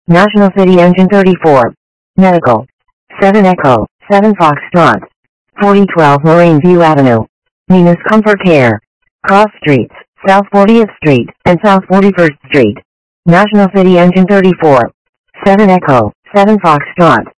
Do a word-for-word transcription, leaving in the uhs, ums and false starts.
National City Engine thirty-four. Medical. seven Echo, seven Foxtrot. forty twelve Marine View Avenue. Venus Comfort Care. Cross Streets, South fortieth Street, and South forty-first Street. National City Engine thirty-four. seven Echo, seven Foxtrot.